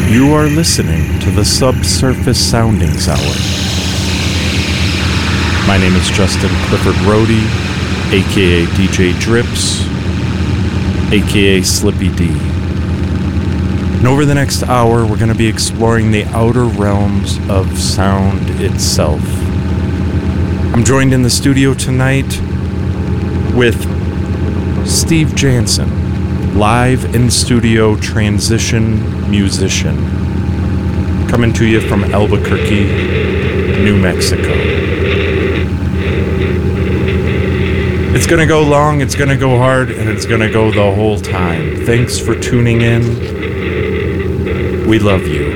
You are listening to the Subsurface Soundings Hour. My name is Justin Clifford Rohde, aka DJ Drips, aka Slippy D. And over the next hour, we're going to be exploring the outer realms of sound itself. I'm joined in the studio tonight with Steve Jansen, live in studio transition musician, coming to you from Albuquerque, New Mexico. It's going to go long, it's going to go hard, and it's going to go the whole time. Thanks for tuning in. We love you.